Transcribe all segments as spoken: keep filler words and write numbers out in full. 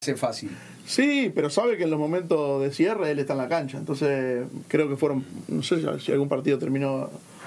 Es fácil. Sí, pero sabe que en los momentos de cierre él está en la cancha. Entonces creo que fueron, no sé si algún partido terminó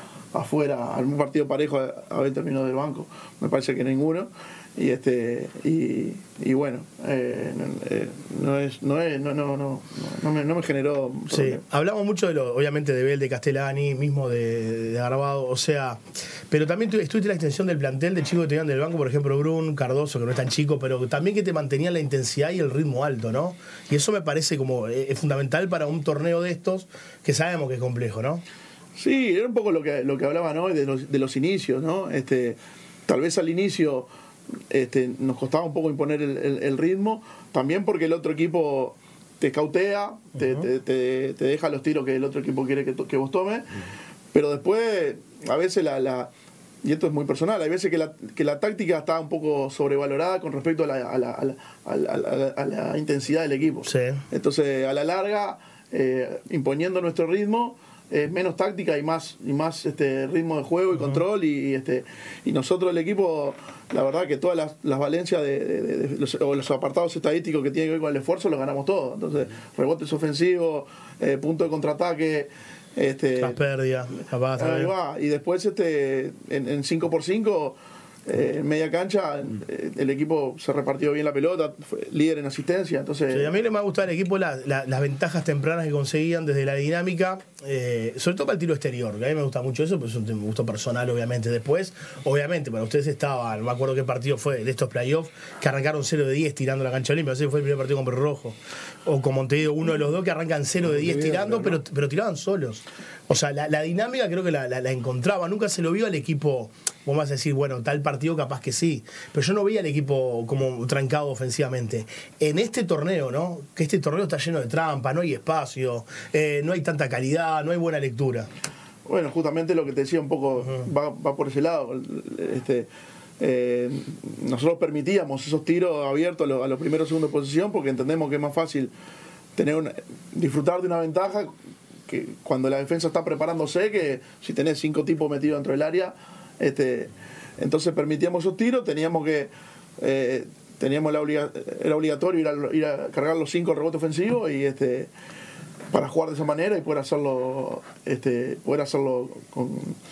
afuera, algún partido parejo a ver terminó del banco. Me parece que ninguno. Y este y, y bueno, eh, eh, no es no es no no no no me, no me generó problema. Sí, hablamos mucho de lo, obviamente de Bel, de Castellani, mismo de, de Garbado, o sea, pero también tu, estuviste la extensión del plantel de chicos que tenían del banco, por ejemplo Brun, Cardoso, que no es tan chico, pero también que te mantenían la intensidad y el ritmo alto, ¿no? Y eso me parece como eh, es fundamental para un torneo de estos que sabemos que es complejo, ¿no? Sí, era un poco lo que lo que hablaban hoy de los de los inicios, ¿no? Este, tal vez al inicio Este, nos costaba un poco imponer el, el, el ritmo, también porque el otro equipo te escautea, te, uh-huh. te, te, te deja los tiros que el otro equipo quiere que, to, que vos tomes, uh-huh. pero después a veces la, la y esto es muy personal, hay veces que la, que la táctica está un poco sobrevalorada con respecto a la, a la, a la, a la, a la, a la intensidad del equipo. Sí. Entonces a la larga, eh, imponiendo nuestro ritmo, es menos táctica y más y más este ritmo de juego y uh-huh. control y, y este y nosotros el equipo, la verdad que todas las, las valencias de, de, de, de los, o los apartados estadísticos que tienen que ver con el esfuerzo los ganamos todos. Entonces rebotes ofensivos, eh, punto de contraataque, este las pérdidas, capaz, ahí va. Y después este en, en cinco por cinco Eh, en media cancha eh, el equipo se repartió bien la pelota, fue líder en asistencia, entonces sí, a mí me ha gustado el equipo la, la, las ventajas tempranas que conseguían desde la dinámica, eh, sobre todo para el tiro exterior, que a mí me gusta mucho eso, pues es un gusto personal obviamente. Después, obviamente para ustedes estaban, no me acuerdo qué partido fue de estos playoffs, que arrancaron cero de diez tirando la cancha limpia, no sé si fue el primer partido con Perro Rojo o con Montevideo, uno de los dos que arrancan cero de diez tirando, pero, pero tiraban solos. O sea, la, la dinámica creo que la, la, la encontraba. Nunca se lo vio al equipo, vos vas a decir, bueno, tal partido capaz que sí, pero yo no veía al equipo como trancado ofensivamente. En este torneo, ¿no? Que este torneo está lleno de trampa, no hay espacio, eh, no hay tanta calidad, no hay buena lectura. Bueno, justamente lo que te decía un poco uh-huh. va, va por ese lado. Este, eh, nosotros permitíamos esos tiros abiertos a los, a los primeros segundos de posición porque entendemos que es más fácil tener una, disfrutar de una ventaja que cuando la defensa está preparándose, que si tenés cinco tipos metidos dentro del área, este, entonces permitíamos esos tiros, teníamos que eh, teníamos la obliga, era obligatorio ir a, ir a cargar los cinco rebotes ofensivos y este para jugar de esa manera y poder hacerlo este poder hacerlo con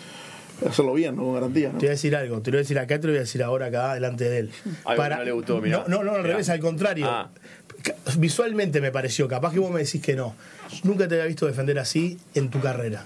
hacerlo bien, ¿no? Con garantía, ¿no? Te voy a decir algo, te lo voy a decir acá, te lo voy a decir ahora acá delante de él. Algo para... que no le gustó, mirá. No, no, no al revés, al contrario. Ah. Visualmente me pareció, capaz que vos me decís que no. Nunca te había visto defender así en tu carrera.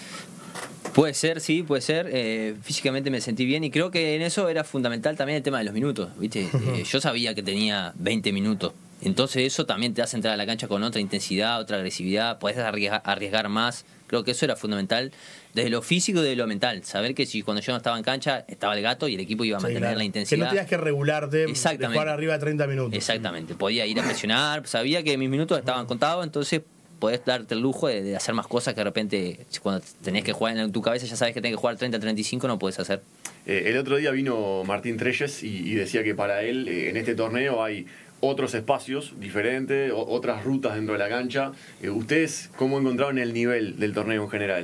Puede ser, sí, puede ser. Eh, físicamente me sentí bien y creo que en eso era fundamental también el tema de los minutos, ¿viste? Eh, yo sabía que tenía veinte minutos. Entonces eso también te hace entrar a la cancha con otra intensidad, otra agresividad, podés arriesgar, arriesgar más. Creo que eso era fundamental desde lo físico y desde lo mental. Saber que si cuando yo no estaba en cancha estaba el gato y el equipo iba a mantener sí, claro. la intensidad. Que no tenías que regularte de jugar arriba de treinta minutos. Exactamente, podía ir a presionar, sabía que mis minutos estaban contados, entonces podés darte el lujo de, de hacer más cosas que de repente cuando tenés que jugar en tu cabeza ya sabes que tenés que jugar treinta a treinta y cinco, no podés hacer. Eh, el otro día vino Martín Treyes y, y decía que para él eh, en este torneo hay otros espacios diferentes, o, otras rutas dentro de la cancha. Eh, ¿Ustedes cómo encontraron el nivel del torneo en general?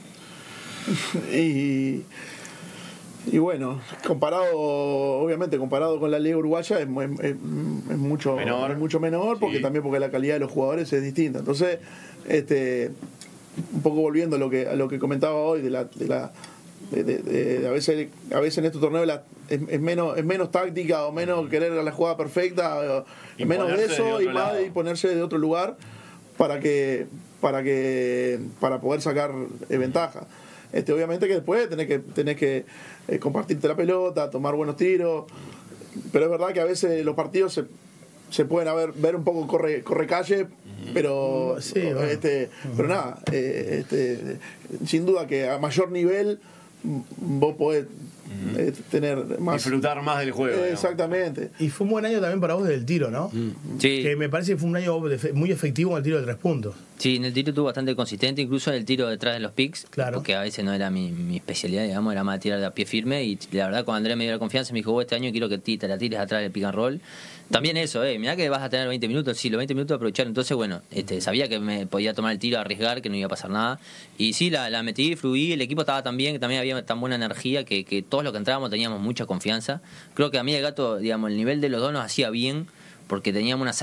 Y, y bueno, comparado, obviamente comparado con la Liga Uruguaya es, es, es mucho menor, es mucho menor porque sí. También porque la calidad de los jugadores es distinta. Entonces, este, un poco volviendo a lo que a lo que comentaba hoy de la, de la De, de, de, a veces a veces en estos torneos la, es, es menos es menos táctica o menos querer la jugada perfecta, y menos de eso de y más de ponerse de otro lugar para que para que para poder sacar eh, ventaja. Este, obviamente que después tenés que tenés que eh, compartirte la pelota, tomar buenos tiros, pero es verdad que a veces los partidos se se pueden haber, ver un poco corre, corre calle, pero sí, bueno. este, pero nada, eh, este, sin duda que a mayor nivel vos podés uh-huh. eh, tener más disfrutar más del juego. Eh, exactamente. Y fue un buen año también para vos del tiro, ¿no? Mm. Sí. Que me parece que fue un año muy efectivo en el tiro de tres puntos. Sí, en el tiro estuvo bastante consistente, incluso en el tiro detrás de los picks, claro. Porque a veces no era mi, mi especialidad, digamos, era más tirar de a pie firme. Y la verdad, cuando Andrés me dio la confianza, me dijo, vos este año quiero que te la tires atrás del pick and roll. También eso, eh, mirá que vas a tener veinte minutos, sí, los veinte minutos aprovechar. Entonces, bueno, este, sabía que me podía tomar el tiro, arriesgar, que no iba a pasar nada. Y sí, la, la metí, fluí, el equipo estaba tan bien, que también había tan buena energía, que, que todos los que entrábamos teníamos mucha confianza. Creo que a mí el gato, digamos, el nivel de los dos nos hacía bien, porque teníamos una